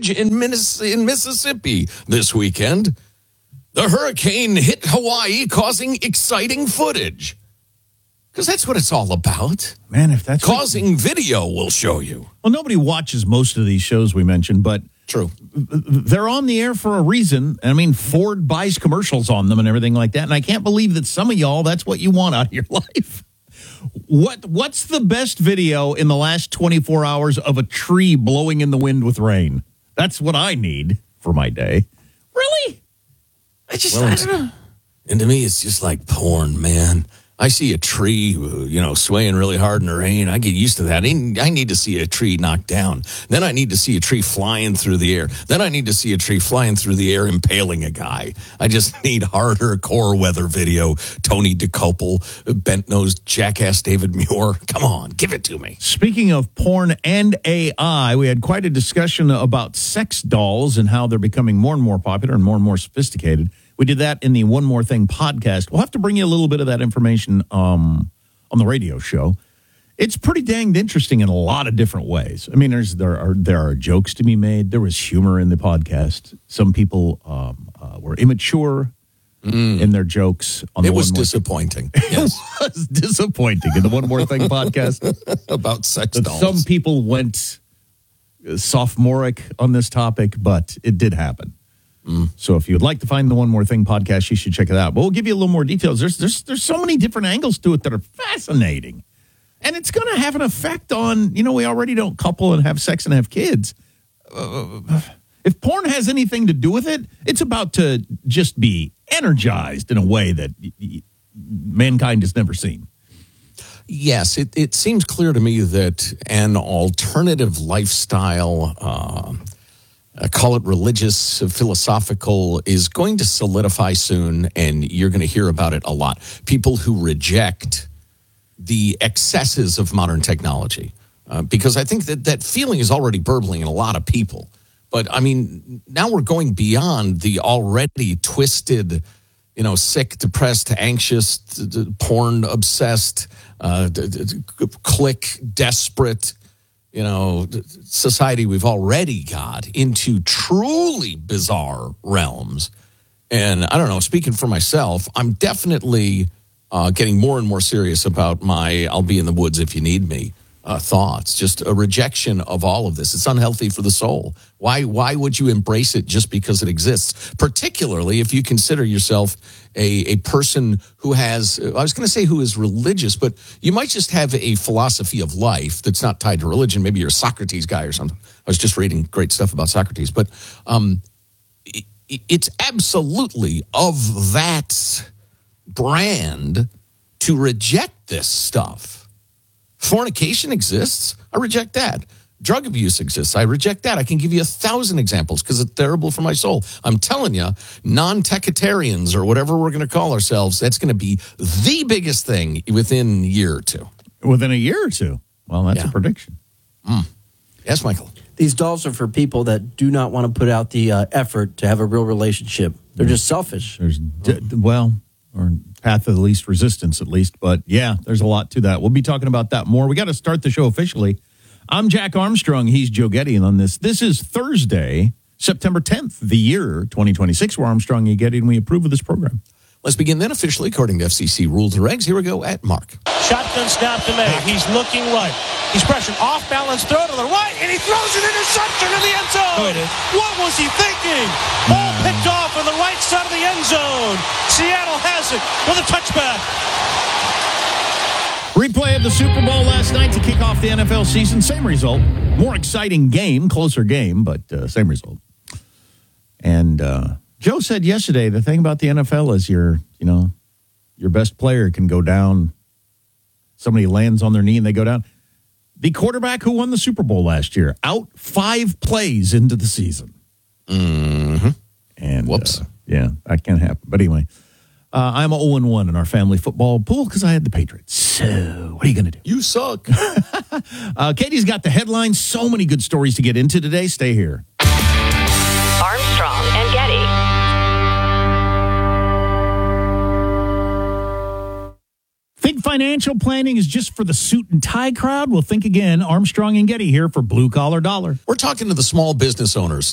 footage in Mississippi this weekend. The hurricane hit Hawaii, causing exciting footage. Because that's what it's all about. Man, if that's causing video will show you. Well, nobody watches most of these shows we mentioned, but true, they're on the air for a reason. I mean, Ford buys commercials on them and everything like that. And I can't believe that some of y'all, that's what you want out of your life. What's the best video in the last 24 hours of a tree blowing in the wind with rain? That's what I need for my day. Really? I don't know. And to me, it's just like porn, man. I see a tree, swaying really hard in the rain. I get used to that. I need to see a tree knocked down. Then I need to see a tree flying through the air. Then I need to see a tree flying through the air impaling a guy. I just need harder core weather video. Tony DeCouple, bent-nosed jackass David Muir. Come on, give it to me. Speaking of porn and AI, we had quite a discussion about sex dolls and how they're becoming more and more popular and more sophisticated. We did that in the One More Thing podcast. We'll have to bring you a little bit of that information on the radio show. It's pretty danged interesting in a lot of different ways. I mean, there are jokes to be made. There was humor in the podcast. Some people were immature in their jokes. It was disappointing. Yes. It was disappointing in the One More Thing podcast. About sex dolls. Some people went sophomoric on this topic, but it did happen. So if you'd like to find the One More Thing podcast, you should check it out. But we'll give you a little more details. There's so many different angles to it that are fascinating. And it's going to have an effect on, we already don't couple and have sex and have kids. If porn has anything to do with it, it's about to just be energized in a way that mankind has never seen. Yes, it seems clear to me that an alternative lifestyle, call it religious, philosophical, is going to solidify soon, and you're going to hear about it a lot. People who reject the excesses of modern technology, because I think that feeling is already burbling in a lot of people. But, I mean, now we're going beyond the already twisted, sick, depressed, anxious, porn-obsessed, click, desperate, society we've already got into truly bizarre realms. And I don't know, speaking for myself, I'm definitely getting more and more serious about my I'll be in the woods if you need me thoughts. Just a rejection of all of this. It's unhealthy for the soul. Why would you embrace it just because it exists? Particularly if you consider yourself a person who has, I was going to say who is religious, but you might just have a philosophy of life that's not tied to religion. Maybe you're a Socrates guy or something. I was just reading great stuff about Socrates. But it's absolutely of that brand to reject this stuff. Fornication exists. I reject that. Drug abuse exists. I reject that. I can give you 1,000 examples because it's terrible for my soul. I'm telling you, non-techitarians or whatever we're going to call ourselves, that's going to be the biggest thing within a year or two. Within a year or two? Well, that's a prediction. Yes, Michael. These dolls are for people that do not want to put out the effort to have a real relationship. They're just selfish. Or path of the least resistance, at least. But, yeah, there's a lot to that. We'll be talking about that more. We got to start the show officially. I'm Jack Armstrong. He's Joe Getty. And on this is Thursday, September 10th, the year 2026. We're Armstrong and Getty, and we approve of this program. Let's begin then officially according to FCC rules and regs. Here we go at Mark. Shotgun snap to May. He's looking right. He's pressuring. Off balance throw to the right, and he throws an interception to the end zone. What was he thinking? Ball picked off on the right side of the end zone. Seattle has it with a touchback. Replay of the Super Bowl last night to kick off the NFL season. Same result. More exciting game, closer game, but same result. And Joe said yesterday, the thing about the NFL is your best player can go down. Somebody lands on their knee and they go down. The quarterback who won the Super Bowl last year, out 5 plays into the season. Mm-hmm. And whoops. That can't happen. But anyway, I'm 0-1 in our family football pool because I had the Patriots. So what are you going to do? You suck. Katie's got the headlines. So many good stories to get into today. Stay here. Armstrong and Getty. Think financial planning is just for the suit and tie crowd? Well, think again. Armstrong and Getty here for Blue Collar Dollar. We're talking to the small business owners,